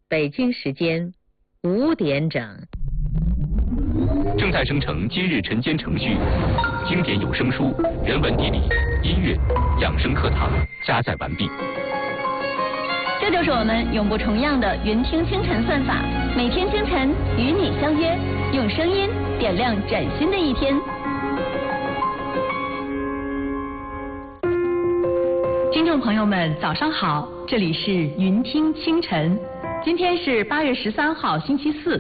北京时间5点整。 正在生成今日晨间程序，经典有声书、人文地理、音乐、养生课堂加载完毕。 这就是我们永不重样的云听清晨算法，每天清晨与你相约，用声音点亮崭新的一天。听众朋友们，早上好，这里是云听清晨，今天是8月13号，星期四。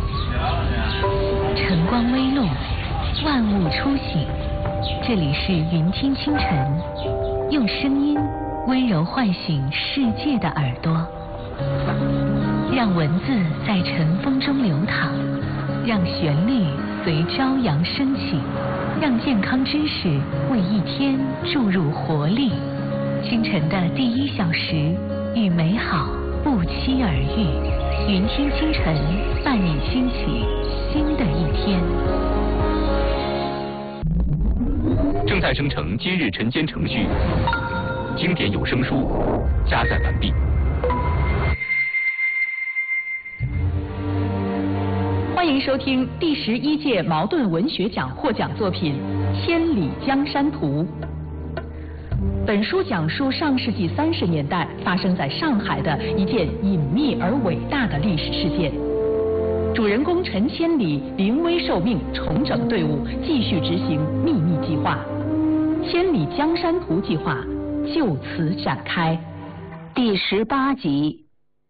晨光微露，万物初醒，这里是云听清晨，用声音温柔唤醒世界的耳朵，让文字在晨风中流淌，让旋律随朝阳升起，让健康知识为一天注入活力。清晨的第1小时，与美好不期而遇。云听清晨，伴你兴起新的一天。 正在生成今日晨间程序，经典有声书加载完毕。 欢迎收听第11届茅盾文学奖获奖作品《千里江山图》。本书讲述上世纪30年代发生在上海的一件隐秘而伟大的历史事件。主人公陈千里临危受命，重整队伍，继续执行秘密计划。千里江山图计划就此展开。 第18集。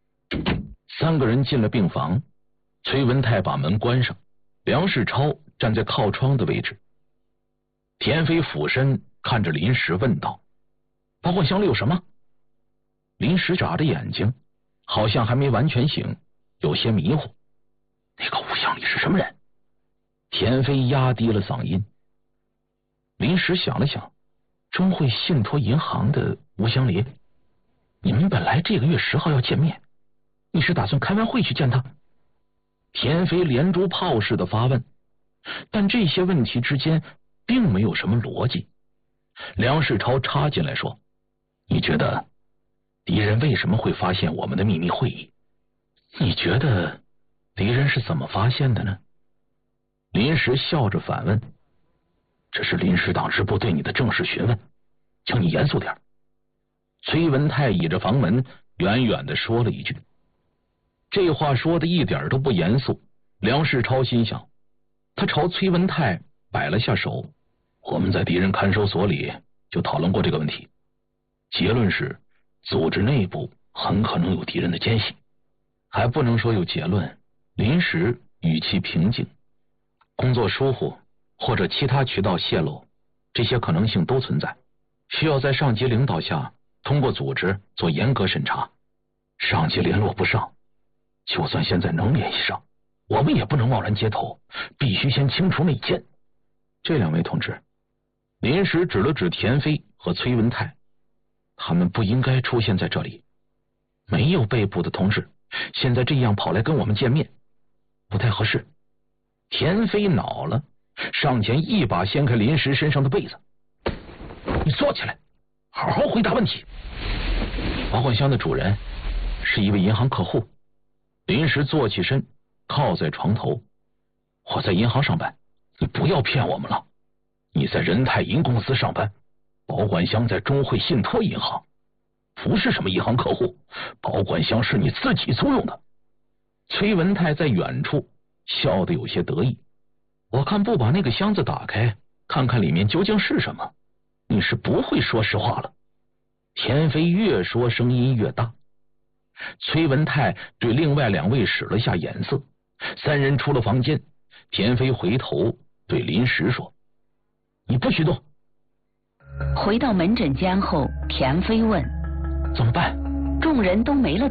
3个人进了病房，崔文泰把门关上，梁世超站在靠窗的位置。田飞俯身看着林石问道：“保管箱里有什么？”林石眨着眼睛，好像还没完全醒，有些迷糊。那个物箱里是什么人？田飞压低了嗓音。林石想了想，中汇信托银行的吴香莲，你们本来这个月10号要见面，你是打算开完会去见他？田飞连珠炮似的发问，但这些问题之间并没有什么逻辑。梁世超插进来说：“你觉得敌人为什么会发现我们的秘密会议？你觉得敌人是怎么发现的呢？”林石笑着反问：“这是临时党支部对你的正式询问，请你严肃点。”崔文泰倚着房门远远地说了一句。这话说的一点都不严肃。梁世超心想，他朝崔文泰摆了下手。我们在敌人看守所里就讨论过这个问题，结论是组织内部很可能有敌人的奸细。还不能说有结论。临时语气平静，工作疏忽或者其他渠道泄露，这些可能性都存在，需要在上级领导下通过组织做严格审查。上级联络不上，就算现在能联系上，我们也不能贸然接头，必须先清除内奸。这2位同志，临时指了指田飞和崔文泰，他们不应该出现在这里。没有被捕的同志现在这样跑来跟我们见面，不太合适。田飞恼了，上前一把掀开临时身上的被子：“你坐起来，好好回答问题。”保管箱的主人是一位银行客户。临时坐起身，靠在床头：“我在银行上班，你不要骗我们了。你在仁泰银公司上班，保管箱在中汇信托银行，不是什么银行客户，保管箱是你自己租用的。”崔文泰在远处笑得有些得意：“我看不把那个箱子打开，看看里面究竟是什么，你是不会说实话了。”田飞越说声音越大。崔文泰对另外2位使了下眼色，3人出了房间。田飞回头对临时说：“你不许动。” 回到门诊间后，田飞问：“ 怎么办？” 众人都没了